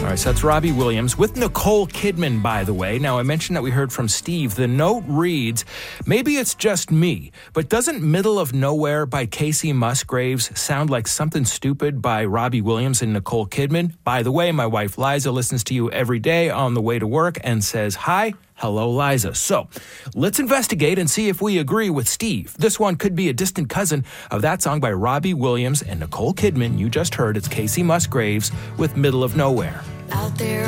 right, so that's Robbie Williams with Nicole Kidman, by the way. Now, I mentioned that we heard from Steve. The note reads, maybe it's just me, but doesn't Middle of Nowhere by Casey Musgraves sound like Something Stupid by Robbie Williams and Nicole Kidman? By the way, my wife Liza listens to you every day on the way to work and says, hi. Hello, Liza. So let's investigate and see if we agree with Steve. This one could be a distant cousin of that song by Robbie Williams and Nicole Kidman. You just heard it's Casey Musgraves with Middle of Nowhere. Out there